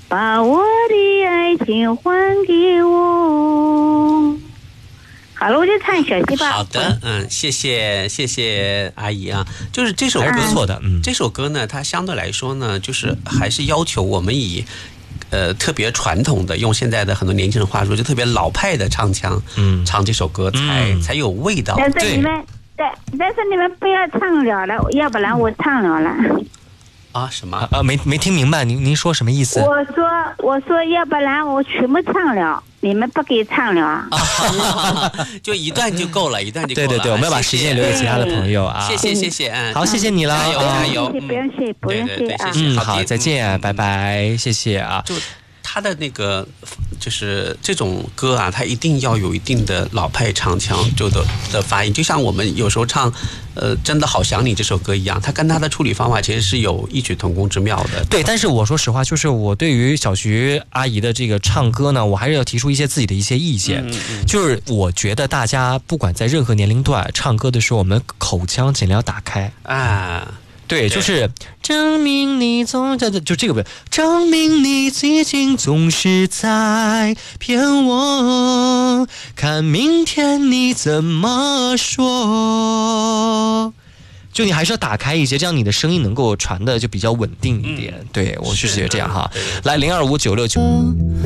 把我的爱情还给我。好了，我就唱小西吧。 好的，谢谢阿姨啊。就是这首歌不错的， 这首歌呢，它相对来说呢，就是还是要求我们以特别传统的，用现在的很多年轻人话说，就特别老派的唱腔，唱这首歌才有味道。 但是你们不要唱了了，要不然我唱了了。 啊，什么？ 没听明白，您说什么意思？ 我说，要不然我全部唱了，你们不给唱了。 就一段就够了，一段就够了。 对，我们要把时间留给其他的朋友啊。 谢谢， 好，谢谢你了， 加油， 不用谢啊。 好，再见，拜拜，谢谢啊。 就他的那个就是这种歌啊，它一定要有一定的老派唱腔的发音，就像我们有时候唱真的好想你这首歌一样，它跟他的处理方法其实是有异曲同工之妙的。 对，但是我说实话，就是我对于小徐阿姨的这个唱歌呢，我还是要提出一些自己的一些意见。就是我觉得大家不管在任何年龄段唱歌的时候，我们口腔尽量打开啊。对，就是证明你总在，就这个不，证明你最近总是在骗我，看明天你怎么说。就你还是要打开一些，这样你的声音能够传的就比较稳定一点。对，我是觉得这样哈。来，025969。